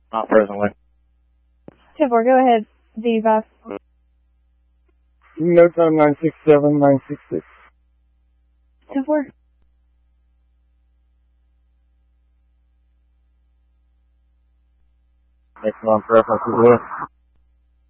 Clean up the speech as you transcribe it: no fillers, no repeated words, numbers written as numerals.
Not presently. 10-4, go ahead, D5. No time 967, 966. 10-4. Next one, preference is left.